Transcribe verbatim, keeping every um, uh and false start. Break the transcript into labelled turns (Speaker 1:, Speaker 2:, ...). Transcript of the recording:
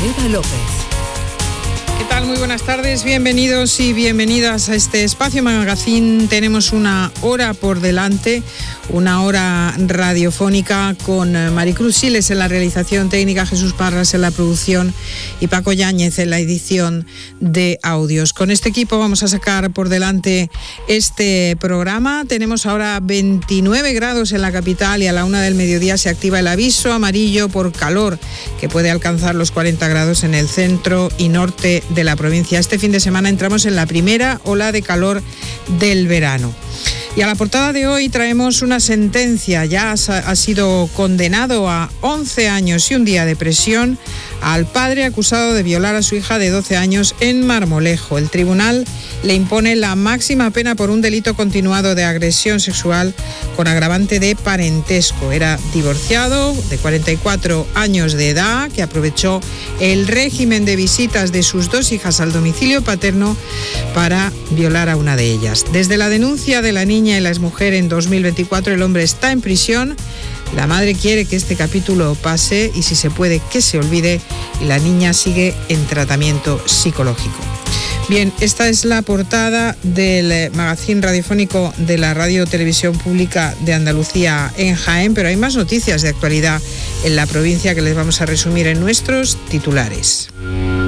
Speaker 1: Eva López.
Speaker 2: ¿Qué tal? Muy buenas tardes, bienvenidos y bienvenidas a este espacio Magazine. Tenemos una hora por delante, una hora radiofónica con Maricruz Siles en la realización técnica, Jesús Parras en la producción y Paco Yáñez en la edición de audios. Con este equipo vamos a sacar por delante este programa. Tenemos ahora veintinueve grados en la capital y a la una del mediodía se activa el aviso amarillo por calor, que puede alcanzar los cuarenta grados en el centro y norte de la provincia. Este fin de semana entramos en la primera ola de calor del verano. Y a la portada de hoy traemos una sentencia. Ya ha sido condenado a once años y un día de prisión al padre acusado de violar a su hija de doce años en Marmolejo. El tribunal le impone la máxima pena por un delito continuado de agresión sexual con agravante de parentesco. Era divorciado, de cuarenta y cuatro años de edad, que aprovechó el régimen de visitas de sus dos hijas al domicilio paterno para violar a una de ellas. Desde la denuncia de la niña y la exmujer en dos mil veinticuatro, el hombre está en prisión. La madre quiere que este capítulo pase y, si se puede, que se olvide, y la niña sigue en tratamiento psicológico. Bien, esta es la portada del magazín radiofónico de la Radio Televisión Pública de Andalucía en Jaén, pero hay más noticias de actualidad en la provincia que les vamos a resumir en nuestros titulares.